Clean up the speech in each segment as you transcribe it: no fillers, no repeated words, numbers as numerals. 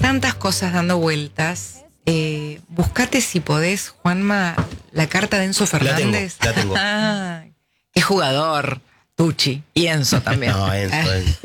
tantas cosas dando vueltas. Buscate si podés, Juanma, la carta de Enzo Fernández. La tengo. Qué jugador, Tucci. Y Enzo también. No, Enzo.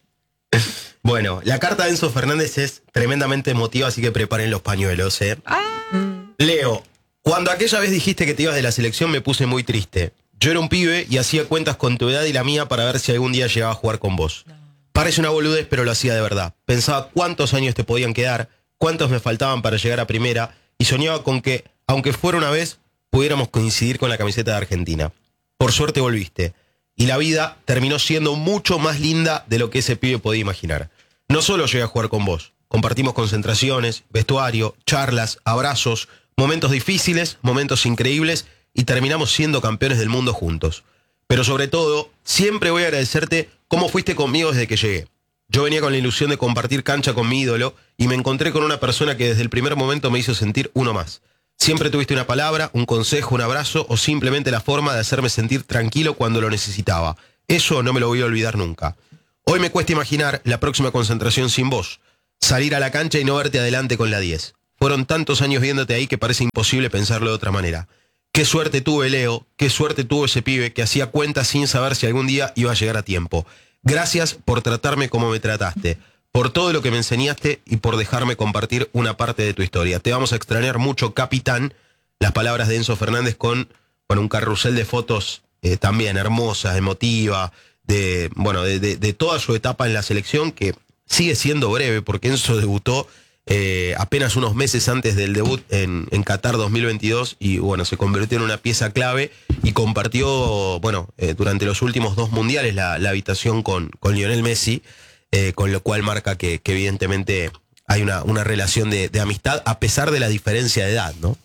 Bueno, la carta de Enzo Fernández es tremendamente emotiva, así que preparen los pañuelos, ¿eh? Leo, cuando aquella vez dijiste que te ibas de la selección me puse muy triste. Yo era un pibe y hacía cuentas con tu edad y la mía para ver si algún día llegaba a jugar con vos. Parece una boludez, pero lo hacía de verdad. Pensaba cuántos años te podían quedar, cuántos me faltaban para llegar a primera, y soñaba con que, aunque fuera una vez, pudiéramos coincidir con la camiseta de Argentina. Por suerte volviste, y la vida terminó siendo mucho más linda de lo que ese pibe podía imaginar. No solo llegué a jugar con vos, compartimos concentraciones, vestuario, charlas, abrazos, momentos difíciles, momentos increíbles, y terminamos siendo campeones del mundo juntos. Pero sobre todo, siempre voy a agradecerte cómo fuiste conmigo desde que llegué. Yo venía con la ilusión de compartir cancha con mi ídolo y me encontré con una persona que desde el primer momento me hizo sentir uno más. Siempre tuviste una palabra, un consejo, un abrazo o simplemente la forma de hacerme sentir tranquilo cuando lo necesitaba. Eso no me lo voy a olvidar nunca. Hoy me cuesta imaginar la próxima concentración sin vos. Salir a la cancha y no verte adelante con la 10. Fueron tantos años viéndote ahí que parece imposible pensarlo de otra manera. Qué suerte tuve, Leo, qué suerte tuvo ese pibe que hacía cuentas sin saber si algún día iba a llegar a tiempo. Gracias por tratarme como me trataste, por todo lo que me enseñaste y por dejarme compartir una parte de tu historia. Te vamos a extrañar mucho, capitán. Las palabras de Enzo Fernández con un carrusel de fotos también hermosa, emotiva, de toda su etapa en la selección, que sigue siendo breve porque Enzo debutó apenas unos meses antes del debut en Qatar 2022 y bueno, se convirtió en una pieza clave y compartió durante los últimos 2 mundiales la habitación con Lionel Messi, con lo cual marca que evidentemente hay una relación de amistad a pesar de la diferencia de edad, ¿no?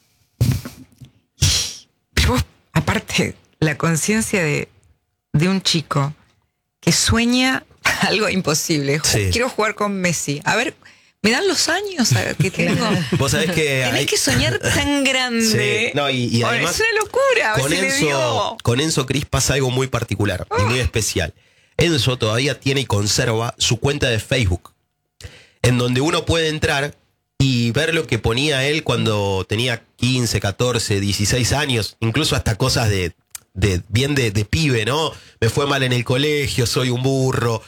Pero vos, aparte, la conciencia de un chico que sueña algo imposible. Sí. Quiero jugar con Messi. A ver, me dan los años que tengo. Vos sabés que tenés que soñar tan grande. Sí. No, y además es una locura. Con Enzo Cris pasa algo muy particular y muy especial. Enzo todavía tiene y conserva su cuenta de Facebook, en donde uno puede entrar y ver lo que ponía él cuando tenía 15, 14, 16 años, incluso hasta cosas de pibe, ¿no? Me fue mal en el colegio, soy un burro.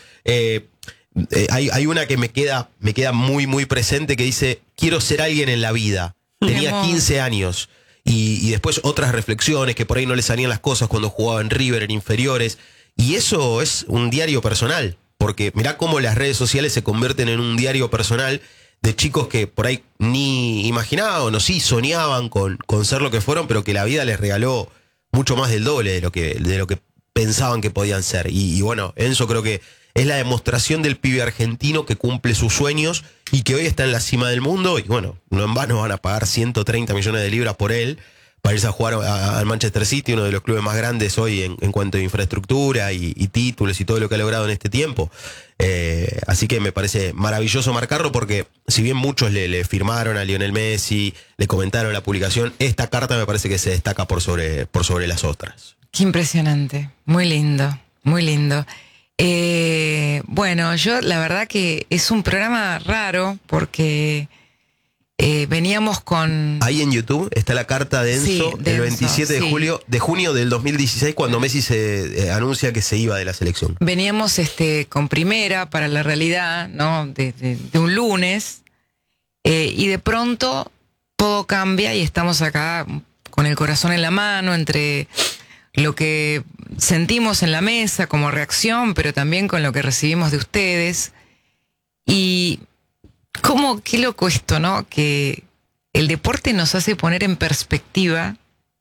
Hay una que me queda muy, muy presente que dice, quiero ser alguien en la vida. Tenía 15 años. Y después otras reflexiones que por ahí no le salían las cosas cuando jugaba en River, en inferiores. Y eso es un diario personal. Porque mirá cómo las redes sociales se convierten en un diario personal de chicos que por ahí ni imaginaban o sí soñaban con ser lo que fueron, pero que la vida les regaló mucho más del doble de lo que pensaban que podían ser. Y bueno, Enzo creo que es la demostración del pibe argentino que cumple sus sueños y que hoy está en la cima del mundo. Y bueno, no en vano van a pagar 130 millones de libras por él para irse a jugar al Manchester City, uno de los clubes más grandes hoy en cuanto a infraestructura y títulos y todo lo que ha logrado en este tiempo. Así que me parece maravilloso marcarlo porque si bien muchos le firmaron a Lionel Messi, le comentaron la publicación, esta carta me parece que se destaca por sobre las otras. Qué impresionante, muy lindo, muy lindo. Bueno, yo la verdad que es un programa raro porque veníamos con... Ahí en YouTube está la carta de Enzo, Sí, de el Enzo, 27 de junio del 2016, cuando Messi se anuncia que se iba de la selección. Veníamos con Primera para la realidad, ¿no? De un lunes, y de pronto todo cambia y estamos acá con el corazón en la mano entre lo que sentimos en la mesa como reacción, pero también con lo que recibimos de ustedes. Y qué loco esto, ¿no? Que el deporte nos hace poner en perspectiva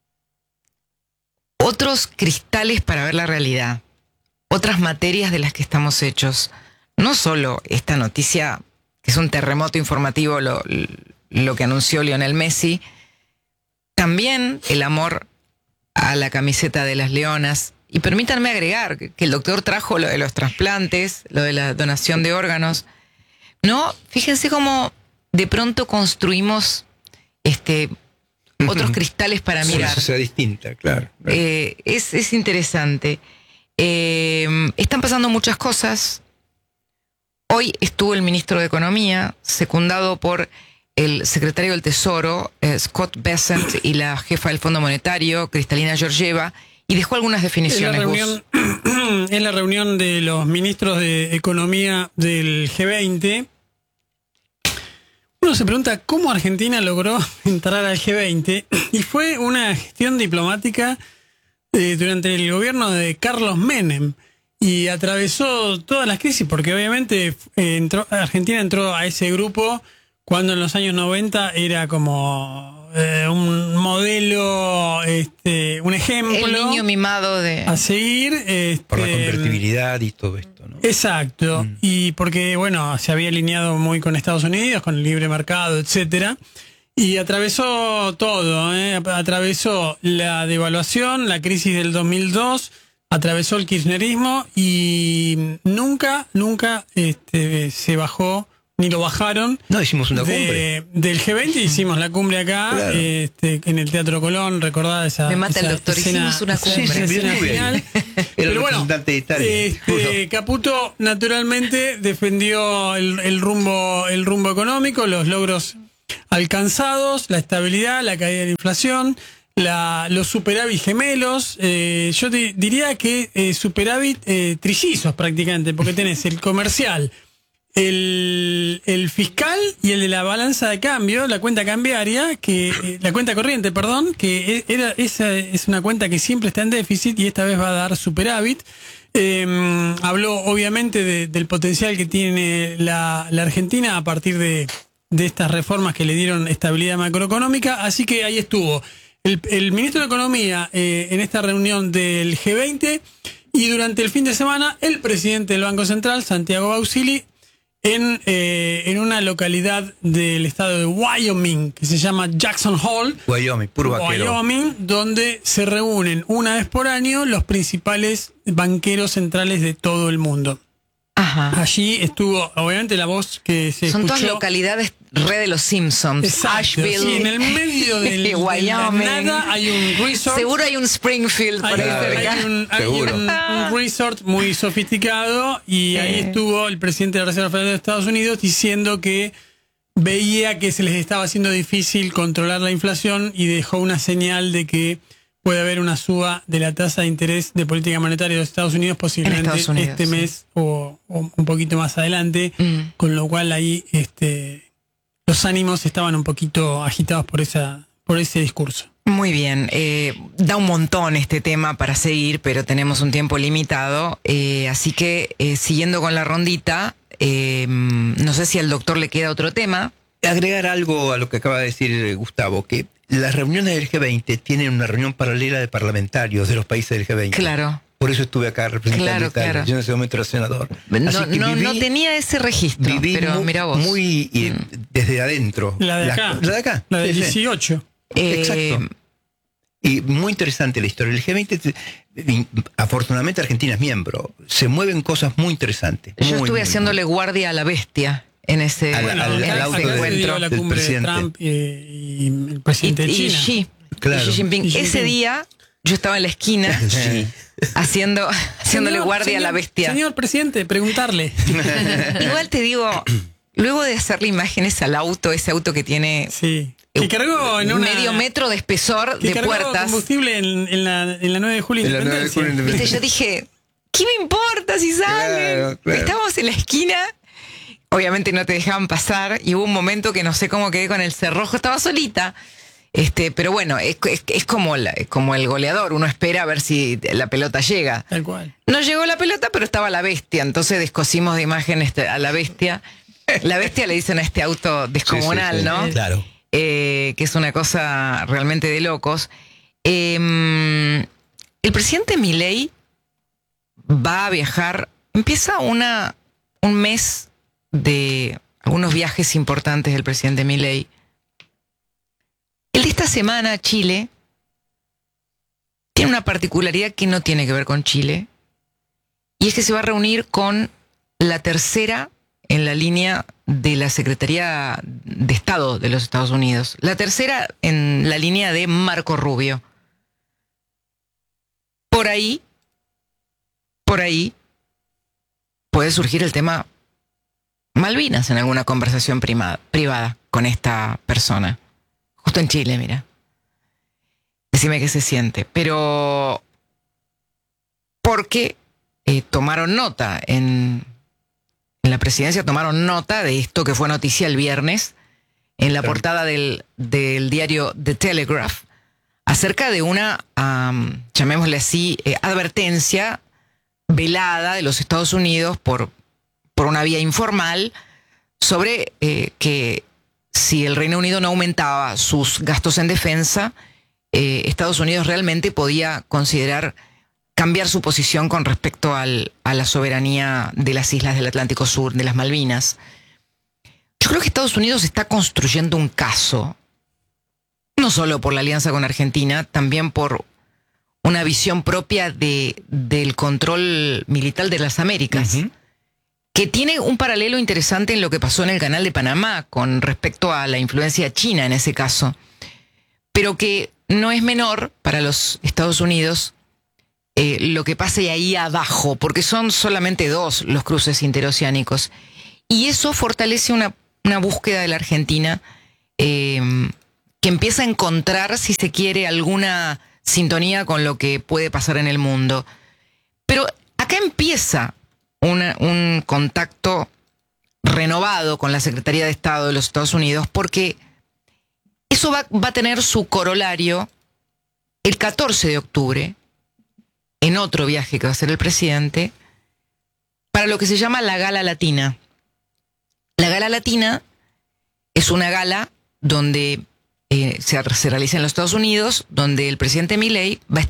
otros cristales para ver la realidad, otras materias de las que estamos hechos. No solo esta noticia, que es un terremoto informativo, lo que anunció Lionel Messi, también el amor a la camiseta de las Leonas. Y permítanme agregar que el doctor trajo lo de los trasplantes, lo de la donación de órganos. No, fíjense cómo de pronto construimos otros cristales para mirar. Una sociedad distinta, claro. Es interesante. Están pasando muchas cosas. Hoy estuvo el ministro de Economía, secundado por el secretario del Tesoro, Scott Bessent, y la jefa del Fondo Monetario, Kristalina Georgieva, y dejó algunas definiciones. Es la reunión de los ministros de Economía del G20. Uno se pregunta cómo Argentina logró entrar al G20, y fue una gestión diplomática durante el gobierno de Carlos Menem, y atravesó todas las crisis, porque obviamente Argentina entró a ese grupo cuando en los años 90 era como un modelo, un ejemplo. El niño mimado a seguir. Por la convertibilidad y todo esto, ¿no? Exacto. Y porque, bueno, se había alineado muy con Estados Unidos, con el libre mercado, etcétera. Y atravesó todo, atravesó la devaluación, la crisis del 2002, atravesó el kirchnerismo y nunca se bajó, ni lo bajaron. No, hicimos una cumbre. Del G20 hicimos la cumbre acá, claro. En el Teatro Colón, recordada esa. Me mata esa el doctor, escena, hicimos una cumbre. Esa escena final. Pero bueno, Caputo naturalmente defendió el rumbo económico, los logros alcanzados, la estabilidad, la caída de la inflación, los superávit gemelos, yo diría que superávit trillizos prácticamente, porque tenés el comercial, el fiscal y el de la balanza de cambio, la cuenta cambiaria, la cuenta corriente, perdón, que esa es una cuenta que siempre está en déficit y esta vez va a dar superávit. Habló obviamente del potencial que tiene la Argentina a partir de estas reformas que le dieron estabilidad macroeconómica, así que ahí estuvo el ministro de Economía en esta reunión del G20, y durante el fin de semana el presidente del Banco Central, Santiago Bausili, en una localidad del estado de Wyoming que se llama Jackson Hole, Wyoming, puro vaquero. Wyoming, donde se reúnen una vez por año los principales banqueros centrales de todo el mundo. Ajá. Allí estuvo, obviamente, la voz que se Son escuchó. todas localidades re de los Simpsons. Exacto, Asheville. sí, en el medio de Wyoming. nada hay un resort. Seguro hay un Springfield por ahí cerca. Hay un resort muy sofisticado, y ahí estuvo el presidente de la Reserva Federal de Estados Unidos diciendo que veía que se les estaba haciendo difícil controlar la inflación, y dejó una señal de que puede haber una suba de la tasa de interés de política monetaria de los Estados Unidos, posiblemente este mes o un poquito más adelante, con lo cual ahí los ánimos estaban un poquito agitados por ese discurso. Muy bien, da un montón este tema para seguir, pero tenemos un tiempo limitado, así que siguiendo con la rondita, no sé si al doctor le queda otro tema. Agregar algo a lo que acaba de decir Gustavo, que las reuniones del G20 tienen una reunión paralela de parlamentarios de los países del G20. Claro. Por eso estuve acá representando a Italia. Claro. Yo en ese momento era senador. No tenía ese registro, pero mira vos. Muy desde adentro. La de acá. La de 18. Exacto. Y muy interesante la historia. El G20, afortunadamente Argentina es miembro. Se mueven cosas muy interesantes. Yo estuve haciéndole guardia a la bestia en ese encuentro. La cumbre de Trump y el presidente de China. Xi Jinping. Ese día yo estaba en la esquina haciéndole guardia a la bestia. Señor presidente, preguntarle. Igual te digo, luego de hacerle imágenes al auto, ese auto que tiene... Sí. Que cargó en medio metro de espesor de puertas. Combustible en la 9 de julio. ¿Viste? Yo dije, ¿qué me importa si salen? Claro. Estábamos en la esquina, obviamente no te dejaban pasar, y hubo un momento que no sé cómo quedé con el cerrojo, estaba solita. Pero bueno, es como el goleador, uno espera a ver si la pelota llega. Tal cual. No llegó la pelota, pero estaba la bestia, entonces descosimos de imagen a la bestia. La bestia le dicen a este auto descomunal, sí, ¿no? Claro. Que es una cosa realmente de locos. El presidente Milei va a viajar, empieza un mes de algunos viajes importantes del presidente Milei. El de esta semana, Chile, tiene una particularidad que no tiene que ver con Chile, y es que se va a reunir con la tercera en la línea de la Secretaría de Estado de los Estados Unidos. La tercera en la línea de Marco Rubio. Por ahí puede surgir el tema Malvinas en alguna conversación privada con esta persona. Justo en Chile, mira. Decime qué se siente. Pero porque tomaron nota en la presidencia, tomaron nota de esto que fue noticia el viernes en la portada del diario The Telegraph, acerca de una, llamémosle así, advertencia velada de los Estados Unidos por una vía informal sobre que si el Reino Unido no aumentaba sus gastos en defensa, Estados Unidos realmente podía considerar cambiar su posición con respecto a la soberanía de las islas del Atlántico Sur, de las Malvinas. Yo creo que Estados Unidos está construyendo un caso, no solo por la alianza con Argentina, también por una visión propia del control militar de las Américas, que tiene un paralelo interesante en lo que pasó en el Canal de Panamá con respecto a la influencia china en ese caso, pero que no es menor para los Estados Unidos lo que pase ahí abajo, porque son solamente 2 los cruces interoceánicos. Y eso fortalece una búsqueda de la Argentina que empieza a encontrar, si se quiere, alguna sintonía con lo que puede pasar en el mundo. Pero acá empieza un contacto renovado con la Secretaría de Estado de los Estados Unidos, porque eso va a tener su corolario el 14 de octubre, en otro viaje que va a hacer el presidente, para lo que se llama la Gala Latina. La Gala Latina es una gala donde se realiza en los Estados Unidos, donde el presidente Milei va a